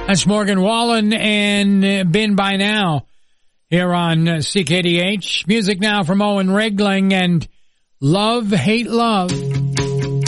That's Morgan Wallen and Been By Now here on CKDH. Music now from Owen Regling and Love, Hate, Love.